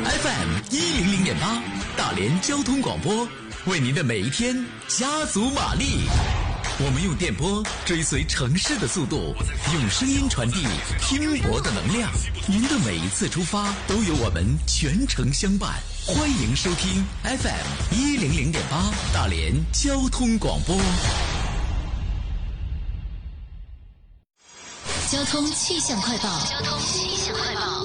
FM100.8，大连交通广播，为您的每一天加足马力。我们用电波追随城市的速度，用声音传递拼搏的能量。您的每一次出发都有我们全程相伴。欢迎收听 FM100.8，大连交通广播。 交通气象快报。